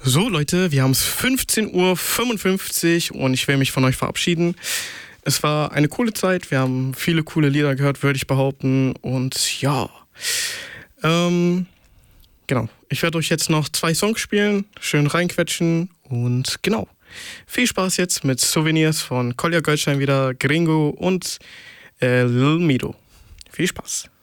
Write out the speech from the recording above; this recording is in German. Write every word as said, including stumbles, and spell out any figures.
So Leute, wir haben es fünfzehn Uhr fünfundfünfzig und ich will mich von euch verabschieden. Es war eine coole Zeit, wir haben viele coole Lieder gehört, würde ich behaupten. Und ja, ähm, genau. Ich werde euch jetzt noch zwei Songs spielen, schön reinquetschen und genau. Viel Spaß jetzt mit Souvenirs von Kolja Goldstein wieder, Gringo und äh, Lil Mido. Viel Spaß.